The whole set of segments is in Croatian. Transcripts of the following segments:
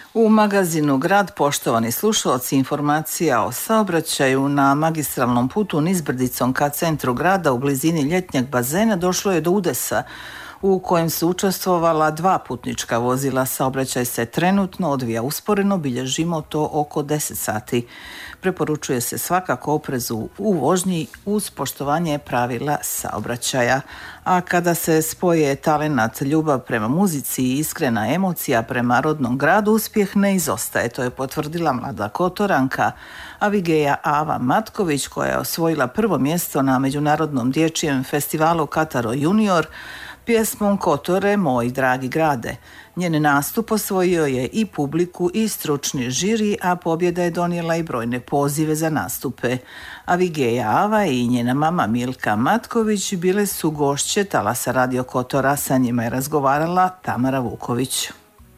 U magazinu Grad, poštovani slušalci, informacija o saobraćaju na magistralnom putu niz Brdicom ka centru grada u blizini ljetnjeg bazena došlo je do udesa u kojem su učestvovala 2 putnička vozila. Saobraćaj se trenutno odvija usporeno, bilježimo to oko 10 sati. Preporučuje se svakako oprezu u vožnji uz poštovanje pravila saobraćaja. A kada se spoje talenat, ljubav prema muzici i iskrena emocija prema rodnom gradu, uspjeh ne izostaje. To je potvrdila mlada Kotoranka Avigeja Ava Matković, koja je osvojila prvo mjesto na Međunarodnom dječjem festivalu Kataro Junior pjesmom Kotore, moj dragi grade. Njen nastup osvojio je i publiku i stručni žiri, a pobjeda je donijela i brojne pozive za nastupe. Avigeja Ava i njena mama Milka Matković bile su gošće Talasa Radio Kotora, sa njima je razgovarala Tamara Vuković.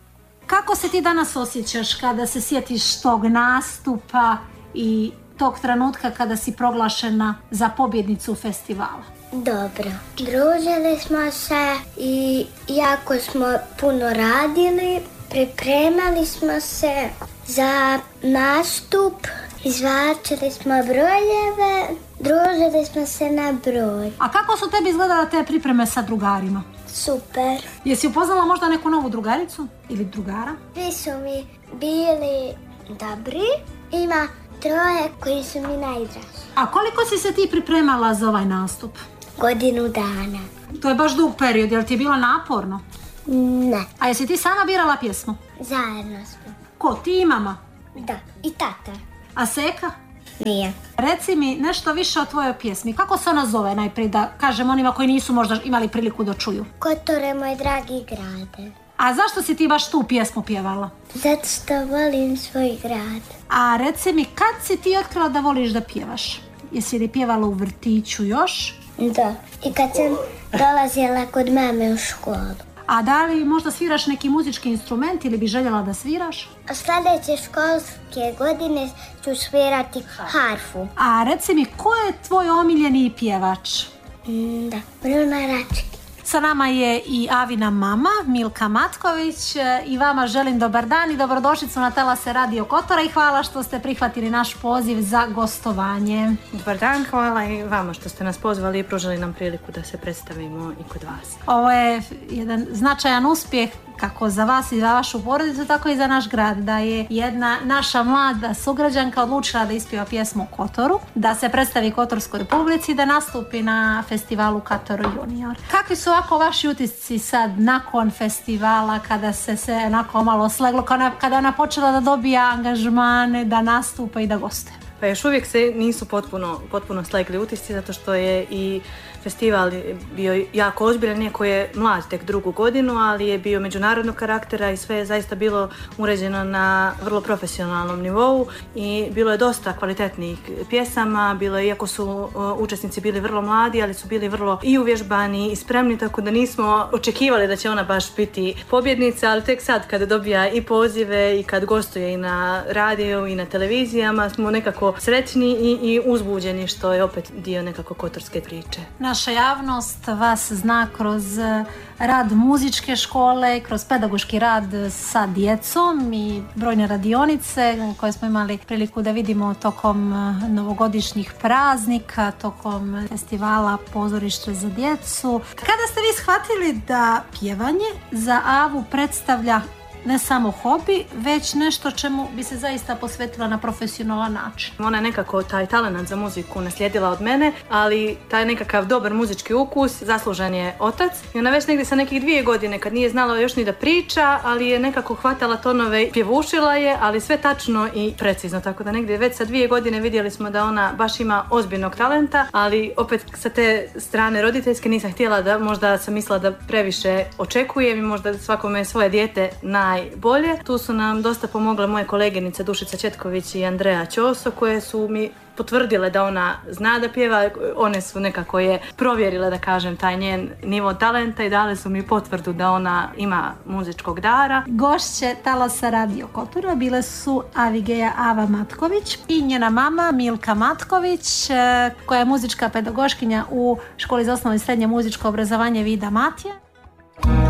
Kako se ti danas osjećaš kada se sjetiš tog nastupa i tog trenutka kada si proglašena za pobjednicu festivala? Dobro. Družili smo se i jako smo puno radili. Pripremali smo se za nastup. Izvlačili smo brojeve. Družili smo se na broj. A kako su tebi izgledale te pripreme sa drugarima? Super. Jesi upoznala možda neku novu drugaricu ili drugara? Svi su mi bili dobri. Ima 3 koji su mi najdraži. A koliko si se ti pripremala za ovaj nastup? Godinu dana. To je baš dug period, jel ti je bilo naporno? Ne. A jesi ti sama birala pjesmu? Zajedno smo. Ko, ti i mama? Da. I tata. A Seka? Nije. Reci mi nešto više o tvojoj pjesmi. Kako se ona zove, najprije da kažem onima koji nisu možda imali priliku da čuju? Kotore, moj dragi grade. A zašto si ti baš tu pjesmu pjevala? Zato što volim svoj grad. A reci mi, kad si ti otkrila da voliš da pjevaš? Jesi li pjevala u vrtiću još? Da. I kad sam dolazila kod mame u školu. A da li možda sviraš neki muzički instrument ili bi željela da sviraš? A sljedeće školske godine ću svirati harfu. A reci mi, ko je tvoj omiljeni pjevač? Da, Bruna Rački. Sa nama je i Avina mama, Milka Matković, i vama želim dobar dan i dobrodošlicu na Talase Radio Kotora i hvala što ste prihvatili naš poziv za gostovanje. Dobar dan, hvala i vama što ste nas pozvali i pružili nam priliku da se predstavimo i kod vas. Ovo je jedan značajan uspjeh kako za vas i za vašu porodicu, tako i za naš grad, da je jedna naša mlada sugrađanka odlučila da ispjeva pjesmu o Kotoru, da se predstavi Kotorskoj publici, da nastupi na festivalu Kataro Junior. Kakvi su ovako vaši utisci sad nakon festivala, kada se onako malo sleglo, kada ona počela da dobija angažmane, da nastupa i da gostuje? Pa još uvijek se nisu potpuno slegli utisci, zato što je i festival bio jako ozbiljan, iako je mlad tek 2. godinu, ali je bio međunarodnog karaktera i sve je zaista bilo uređeno na vrlo profesionalnom nivou i bilo je dosta kvalitetnih pjesama, iako su učesnici bili vrlo mladi, ali su bili vrlo i uvježbani i spremni, tako da nismo očekivali da će ona baš biti pobjednica, ali tek sad kada dobija i pozive i kad gostuje i na radiju i na televizijama smo nekako sretni i uzbuđeni, što je opet dio nekako kotorske priče. Naša javnost vas zna kroz rad muzičke škole, kroz pedagoški rad sa djecom i brojne radionice koje smo imali priliku da vidimo tokom novogodišnjih praznika, tokom festivala Pozorište za djecu. Kada ste vi shvatili da pjevanje za Avu predstavlja ne samo hobi, već nešto čemu bi se zaista posvetila na profesionalan način? Ona je nekako taj talent za muziku naslijedila od mene, ali taj nekakav dobar muzički ukus zaslužan je otac. I ona već negdje sa nekih 2 godine, kad nije znala još ni da priča, ali je nekako hvatala tonove, pjevušila je, ali sve tačno i precizno. Tako da negdje već sa 2 godine vidjeli smo da ona baš ima ozbiljnog talenta, ali opet sa te strane roditeljske nisam htjela da, možda sam mislila da previše očekujem i možda svakome svoje dijete najbolje. Tu su nam dosta pomogle moje koleginice Dušica Četković i Andreja Ćoso, koje su mi potvrdile da ona zna da pjeva. One su nekako je provjerile, da kažem, taj njen nivo talenta i dale su mi potvrdu da ona ima muzičkog dara. Gošće Talasa Radio Kotora bile su Avigeja Ava Matković i njena mama Milka Matković, koja je muzička pedagoškinja u Školi za osnovno i srednje muzičko obrazovanje Vida Matija.